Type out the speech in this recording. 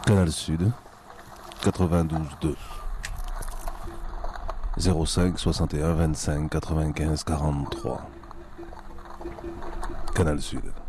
Canal Sud, 92.2, 05 61 25 95 43. Canal Sud.